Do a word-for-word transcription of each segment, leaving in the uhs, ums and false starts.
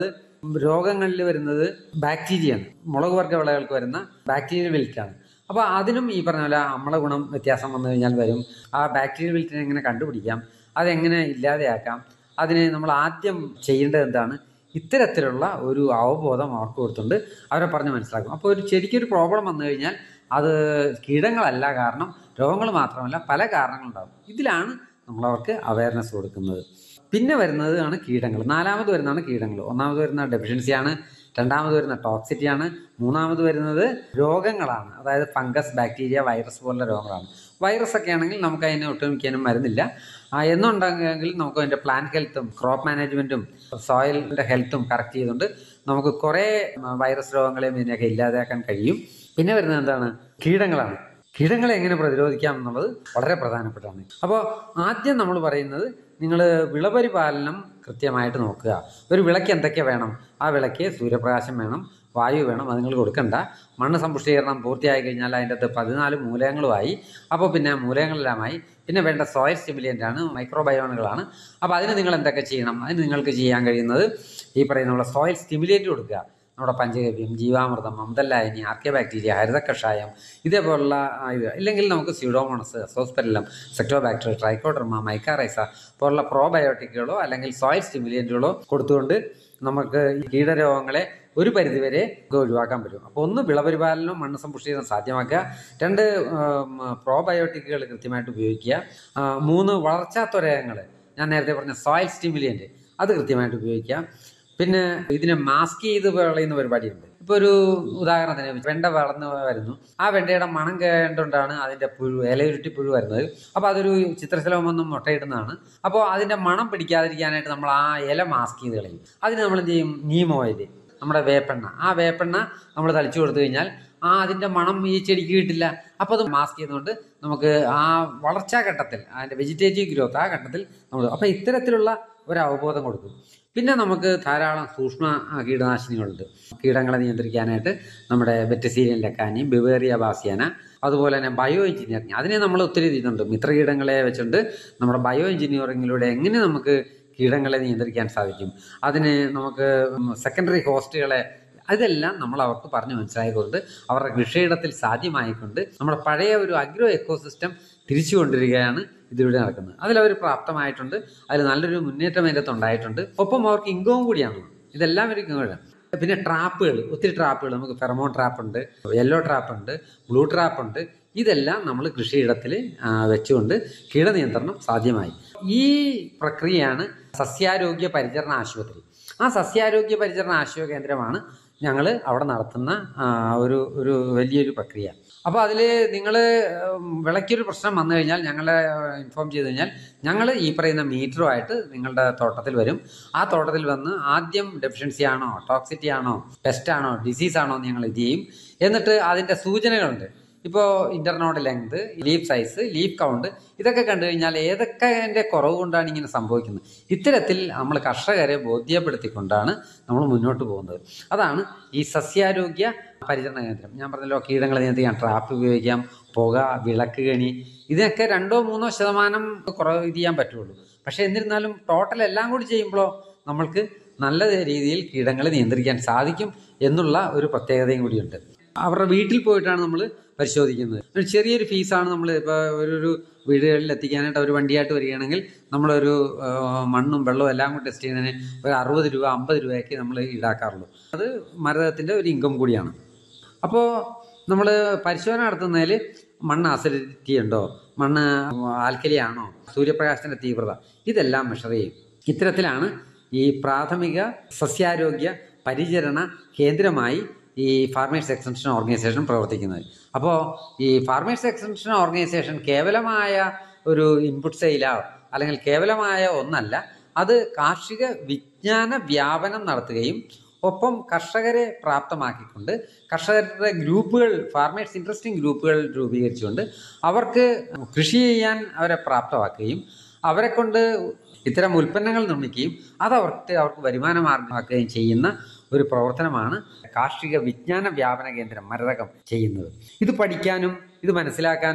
രോഗങ്ങളിൽ വരുന്നത് ബാക്ടീരിയയാണ്. മുളക് വർഗ്ഗ വിളകൾക്ക് വരുന്ന ബാക്ടീരിയൽ വിൽറ്റാണ്. അപ്പോൾ അതിനും ഈ പറഞ്ഞ പോലെ അമ്ല ഗുണം വ്യത്യാസം വന്നു കഴിഞ്ഞാൽ വരും. ആ ബാക്ടീരിയൽ വിൽറ്റിനെ എങ്ങനെ കണ്ടുപിടിക്കാം, അതെങ്ങനെ ഇല്ലാതെയാക്കാം, അതിന് നമ്മൾ ആദ്യം ചെയ്യേണ്ടത് എന്താണ്, ഇത്തരത്തിലുള്ള ഒരു അവബോധം അവർക്ക് കൊടുത്തുകൊണ്ട് അവരെ പറഞ്ഞ് മനസ്സിലാക്കും. അപ്പോൾ ഒരു ശരിക്കൊരു പ്രോബ്ലം വന്നു കഴിഞ്ഞാൽ അത് കീടങ്ങളല്ല കാരണം, രോഗങ്ങൾ മാത്രമല്ല പല കാരണങ്ങളുണ്ടാകും. ഇതിലാണ് നമ്മളവർക്ക് അവയർനെസ് കൊടുക്കുന്നത്. പിന്നെ വരുന്നതാണ് കീടങ്ങൾ. നാലാമത് വരുന്നതാണ് കീടങ്ങൾ. ഒന്നാമത് വരുന്ന ഡെഫിഷ്യൻസിയാണ്, രണ്ടാമത് വരുന്ന ടോക്സിറ്റിയാണ്, മൂന്നാമത് വരുന്നത് രോഗങ്ങളാണ്. അതായത് ഫംഗസ്, ബാക്ടീരിയ, വൈറസ് പോലുള്ള രോഗങ്ങളാണ്. വൈറസ് ഒക്കെ ആണെങ്കിൽ നമുക്ക് അതിനെ ഒട്ടുമിക്കാനും മരുന്നില്ല. എന്നുണ്ടെങ്കിൽ നമുക്ക് അതിൻ്റെ പ്ലാന്റ് ഹെൽത്തും ക്രോപ്പ് മാനേജ്മെൻറ്റും സോയിലിൻ്റെ ഹെൽത്തും കറക്റ്റ് ചെയ്തുകൊണ്ട് നമുക്ക് കുറേ വൈറസ് രോഗങ്ങളെയും ഇതിനെയൊക്കെ ഇല്ലാതാക്കാൻ കഴിയും. പിന്നെ വരുന്നത് എന്താണ്, കീടങ്ങളാണ്. കീടങ്ങളെ എങ്ങനെ പ്രതിരോധിക്കാം എന്നുള്ളത് വളരെ പ്രധാനപ്പെട്ടതാണ്. അപ്പോൾ ആദ്യം നമ്മൾ പറയുന്നത്, നിങ്ങൾ വിളപരിപാലനം കൃത്യമായിട്ട് നോക്കുക. ഒരു വിളയ്ക്ക് എന്തൊക്കെ വേണം, ആ വിളയ്ക്ക് സൂര്യപ്രകാശം വേണം, വായു വേണം, അത് നിങ്ങൾ കൊടുക്കണ്ട. മണ്ണ് സമ്പുഷ്ടീകരണം പൂർത്തിയായി കഴിഞ്ഞാൽ അതിൻ്റെ അകത്ത് പതിനാല് മൂലകങ്ങളുമായി. അപ്പോൾ പിന്നെ മൂലകങ്ങളെല്ലാമായി. പിന്നെ വേണ്ട സോയിൽ സ്റ്റിമുലൻ്റാണ്, മൈക്രോബയോണുകളാണ്. അപ്പോൾ അതിന് നിങ്ങൾ എന്തൊക്കെ ചെയ്യണം, അതിന് നിങ്ങൾക്ക് ചെയ്യാൻ കഴിയുന്നത് ഈ പറയുന്ന സോയിൽ സ്റ്റിമുലൻ്റ് കൊടുക്കുക. നമ്മുടെ പഞ്ചഗവ്യം, ജീവാമൃതം, അമൃതലായനി, ആർക്കെ ബാക്ടീരിയ, ഹരിത കഷായം, ഇതേപോലുള്ള ഇത്. ഇല്ലെങ്കിൽ നമുക്ക് സ്യൂഡോമോണസ്, സോസ്പെരില്ലം, സെക്ടോബാക്ടീരിയ, ട്രൈക്കോഡർമ, മൈക്കാറൈസ പോലുള്ള പ്രോബയോട്ടിക്കുകളോ അല്ലെങ്കിൽ സോയിൽ സ്റ്റിമുലൻ്റുകളോ കൊടുത്തുകൊണ്ട് നമുക്ക് ഈ കീടരോഗങ്ങളെ ഒരു പരിധിവരെ ഒഴിവാക്കാൻ പറ്റും. അപ്പോൾ ഒന്ന്, വിളപരിപാലനം മണ്ണ് സമ്പുഷ്ടീകരണം സാധ്യമാക്കുക. രണ്ട്, പ്രോബയോട്ടിക്കുകൾ കൃത്യമായിട്ട് ഉപയോഗിക്കുക. മൂന്ന്, വളർച്ചാ ത്വരകങ്ങൾ, ഞാൻ നേരത്തെ പറഞ്ഞ സോയിൽ സ്റ്റിമുലൻ്റ്, അത് കൃത്യമായിട്ട് ഉപയോഗിക്കുക. പിന്നെ ഇതിനെ മാസ്ക് ചെയ്ത് കളയുന്ന പരിപാടിയുണ്ട്. ഇപ്പോൾ ഒരു ഉദാഹരണത്തിന് വെണ്ട വളർന്ന് വരുന്നു, ആ വെണ്ടയുടെ മണം കേട്ടുകൊണ്ടാണ് അതിൻ്റെ പുഴു, ഇലയുരുട്ടി പുഴു വരുന്നത്. അപ്പോൾ അതൊരു ചിത്രശലഭമൊന്നും മുട്ടയിടുന്നതാണ്. അപ്പോൾ അതിൻ്റെ മണം പിടിക്കാതിരിക്കാനായിട്ട് നമ്മൾ ആ ഇല മാസ്ക് ചെയ്ത് കളയും. അതിന് നമ്മൾ എന്ത് ചെയ്യും, നീം ഓയിൽ, നമ്മുടെ വേപ്പെണ്ണ, ആ വേപ്പെണ്ണ നമ്മൾ തളിച്ചു കൊടുത്തു കഴിഞ്ഞാൽ ആ അതിൻ്റെ മണം ഈ ചെടിക്ക് കിട്ടില്ല. അപ്പോൾ അത് മാസ്ക് ചെയ്തുകൊണ്ട് നമുക്ക് ആ വളർച്ചാ ഘട്ടത്തിൽ, അതിൻ്റെ വെജിറ്റേറ്റീവ് ഗ്രോത്ത് ആ ഘട്ടത്തിൽ നമ്മൾ, അപ്പോൾ ഇത്തരത്തിലുള്ള ഒരു അവബോധം കൊടുക്കും. പിന്നെ നമുക്ക് ധാരാളം സൂക്ഷ്മ കീടനാശിനികളുണ്ട് കീടങ്ങളെ നിയന്ത്രിക്കാനായിട്ട്. നമ്മുടെ വെറ്റസീരിയൻ ലക്കാനി, ബിവേറിയ ബാസിയാന, അതുപോലെ തന്നെ ബയോ എഞ്ചിനീയറിങ്, അതിനെ നമ്മൾ ഒത്തിരി ചെയ്യുന്നുണ്ട്. മിത്രകീടങ്ങളെ വെച്ചുകൊണ്ട് നമ്മുടെ ബയോ എഞ്ചിനീയറിങ്ങിലൂടെ എങ്ങനെ നമുക്ക് കീടങ്ങളെ നിയന്ത്രിക്കാൻ സാധിക്കും, അതിന് നമുക്ക് സെക്കൻഡറി ഹോസ്റ്റുകളെ, അതെല്ലാം നമ്മൾ അവർക്ക് പറഞ്ഞു മനസ്സിലായിക്കൊണ്ട് അവരുടെ കൃഷിയിടത്തിൽ സാധ്യമായിക്കൊണ്ട് നമ്മുടെ പഴയ ഒരു അഗ്രോ എക്കോസിസ്റ്റം തിരിച്ചു കൊണ്ടുവരികയാണ് ഇതിലൂടെ നടക്കുന്നത്. അതിലവർ പ്രാപ്തമായിട്ടുണ്ട്, അതിൽ നല്ലൊരു മുന്നേറ്റം അതിൻ്റെ ഉണ്ടായിട്ടുണ്ട്. ഒപ്പം അവർക്ക് ഇൻകവും കൂടിയാണ്. ഇതെല്ലാം ഒരു ഇൻകം. പിന്നെ ട്രാപ്പുകൾ, ഒത്തിരി ട്രാപ്പുകൾ, നമുക്ക് ഫെറമോൺ ട്രാപ്പുണ്ട്, യെല്ലോ ട്രാപ്പുണ്ട്, ബ്ലൂ ട്രാപ്പുണ്ട്. ഇതെല്ലാം നമ്മൾ കൃഷിയിടത്തിൽ വെച്ചുകൊണ്ട് കീടനിയന്ത്രണം സാധ്യമായി. ഈ പ്രക്രിയയാണ് സസ്യാരോഗ്യ പരിചരണ ആശുപത്രി. ആ സസ്യാരോഗ്യ പരിചരണ ആശുപത്രി കേന്ദ്രമാണ് ഞങ്ങൾ അവിടെ നടത്തുന്ന ഒരു ഒരു വലിയൊരു പ്രക്രിയ. അപ്പോൾ അതിൽ നിങ്ങൾ വിളയ്ക്കൊരു പ്രശ്നം വന്നു കഴിഞ്ഞാൽ ഞങ്ങളെ ഇൻഫോം ചെയ്ത് കഴിഞ്ഞാൽ ഞങ്ങൾ ഈ പറയുന്ന മീറ്ററുമായിട്ട് നിങ്ങളുടെ തോട്ടത്തിൽ വരും. ആ തോട്ടത്തിൽ വന്ന് ആദ്യം ഡെഫിഷ്യൻസി ആണോ, ടോക്സിറ്റി ആണോ, പെസ്റ്റ് ആണോ, ഡിസീസ് ആണോ എന്ന് ഞങ്ങൾ ഇത് ചെയ്യും. എന്നിട്ട് അതിൻ്റെ സൂചനകളുണ്ട്. ഇപ്പോൾ ഇൻ്റർനോഡ് length, leaf size, leaf count, ഇതൊക്കെ കണ്ടു കഴിഞ്ഞാൽ ഏതൊക്കെ അതിൻ്റെ കുറവ് കൊണ്ടാണ് ഇങ്ങനെ സംഭവിക്കുന്നത്. ഇത്തരത്തിൽ നമ്മൾ കർഷകരെ ബോധ്യപ്പെടുത്തിക്കൊണ്ടാണ് നമ്മൾ മുന്നോട്ട് പോകുന്നത്. അതാണ് ഈ സസ്യാരോഗ്യ പരിചരണ കേന്ദ്രം. ഞാൻ പറഞ്ഞല്ലോ, കീടങ്ങളെ നിയന്ത്രിക്കാൻ ട്രാപ്പ് ഉപയോഗിക്കാം, പുക, വിളക്ക് കെണി, ഇതിനൊക്കെ രണ്ടോ മൂന്നോ ശതമാനം കുറവ് ഇത് ചെയ്യാൻ പറ്റുള്ളൂ. പക്ഷേ എന്നിരുന്നാലും ടോട്ടൽ എല്ലാം കൂടി ചെയ്യുമ്പോഴോ നമ്മൾക്ക് നല്ല രീതിയിൽ കീടങ്ങളെ നിയന്ത്രിക്കാൻ സാധിക്കും എന്നുള്ള ഒരു പ്രത്യേകതയും കൂടിയുണ്ട്. അവരുടെ വീട്ടിൽ പോയിട്ടാണ് നമ്മൾ പരിശോധിക്കുന്നത്. ഒരു ചെറിയൊരു ഫീസാണ്. നമ്മൾ ഇപ്പോൾ ഒരു വീടുകളിൽ എത്തിക്കാനായിട്ട് അവർ വണ്ടിയായിട്ട് വരികയാണെങ്കിൽ നമ്മളൊരു മണ്ണും വെള്ളവും എല്ലാം കൂടി ടെസ്റ്റ് ചെയ്യുന്നതിന് ഒരു അറുപത് രൂപ അമ്പത് രൂപയൊക്കെ നമ്മൾ ഈടാക്കാറുള്ളൂ. അത് മരതത്തിൻ്റെ ഒരു ഇൻകം കൂടിയാണ്. അപ്പോൾ നമ്മൾ പരിശോധന നടത്തുന്നതിൽ മണ്ണ് അസിഡിറ്റി ഉണ്ടോ, മണ്ണ് ആൽക്കലി ആണോ, സൂര്യപ്രകാശത്തിൻ്റെ തീവ്രത, ഇതെല്ലാം മെഷർ ചെയ്യും. ഇത്തരത്തിലാണ് ഈ പ്രാഥമിക സസ്യാരോഗ്യ പരിചരണ കേന്ദ്രമായി ഈ ഫാർമേഴ്സ് എക്സ്റ്റൻഷൻ ഓർഗനൈസേഷൻ പ്രവർത്തിക്കുന്നത്. അപ്പോൾ ഈ ഫാർമേഴ്സ് എക്സ്റ്റൻഷൻ ഓർഗനൈസേഷൻ കേവലമായ ഒരു ഇൻപുട്ട് സെയിലോ അല്ലെങ്കിൽ കേവലമായ ഒന്നല്ല, അത് കാർഷിക വിജ്ഞാന വ്യാപനം നടത്തുകയും ഒപ്പം കർഷകരെ പ്രാപ്തമാക്കിക്കൊണ്ട് കർഷകരുടെ ഗ്രൂപ്പുകൾ, ഫാർമേഴ്സ് ഇൻട്രസ്റ്റിംഗ് ഗ്രൂപ്പുകൾ രൂപീകരിച്ചുകൊണ്ട് അവർക്ക് കൃഷി ചെയ്യാൻ അവരെ പ്രാപ്തമാക്കുകയും അവരെ കൊണ്ട് ഇത്തരം ഉൽപ്പന്നങ്ങൾ നിർമ്മിക്കുകയും അത് അവർക്ക് അവർക്ക് വരുമാന മാർഗമാക്കുകയും ചെയ്യുന്ന ഒരു പ്രവർത്തനമാണ് കാർഷിക വിജ്ഞാന വ്യാപന കേന്ദ്രം മരതകം ചെയ്യുന്നത്. ഇത് പഠിക്കാനും ഇത് മനസ്സിലാക്കാനും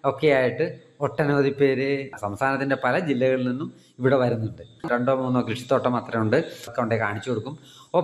ഒക്കെ ആയിട്ട് ഒട്ടനവധി പേര് സംസ്ഥാനത്തിൻ്റെ പല ജില്ലകളിൽ നിന്നും ഇവിടെ വരുന്നുണ്ട്. രണ്ടോ മൂന്നോ കൃഷിത്തോട്ടം മാത്രമേ ഉണ്ട്, ഒക്കെ കൊണ്ടേ കാണിച്ചു കൊടുക്കും.